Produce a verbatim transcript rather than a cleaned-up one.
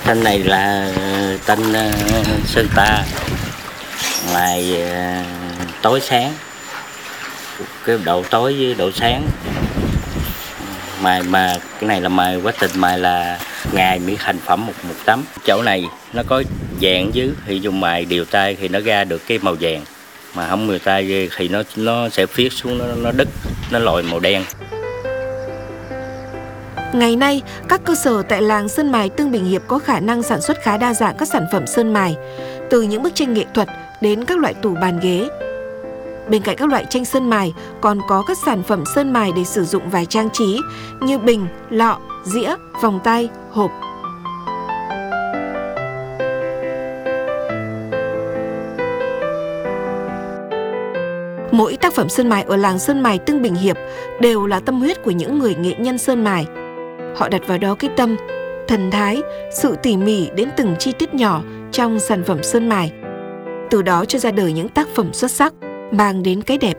Tên này là tên uh, Sơn Ta, mài uh, tối sáng, cái độ tối với độ sáng. Mài mà cái này là mài quá trình mài là ngày mới thành phẩm một một tấm. Chỗ này nó có vàng dưới thì dùng mài điều tay thì nó ra được cái màu vàng, mà không điều tay thì nó nó sẽ phiết xuống, nó nó đứt, nó lòi màu đen. Ngày nay, các cơ sở tại làng sơn mài Tương Bình Hiệp có khả năng sản xuất khá đa dạng các sản phẩm sơn mài, từ những bức tranh nghệ thuật đến các loại tủ bàn ghế. Bên cạnh các loại tranh sơn mài, còn có các sản phẩm sơn mài để sử dụng vài trang trí như bình, lọ, dĩa, vòng tay, hộp. Mỗi tác phẩm sơn mài ở làng sơn mài Tương Bình Hiệp đều là tâm huyết của những người nghệ nhân sơn mài. Họ đặt vào đó cái tâm, thần thái, sự tỉ mỉ đến từng chi tiết nhỏ trong sản phẩm sơn mài. Từ đó cho ra đời những tác phẩm xuất sắc, mang đến cái đẹp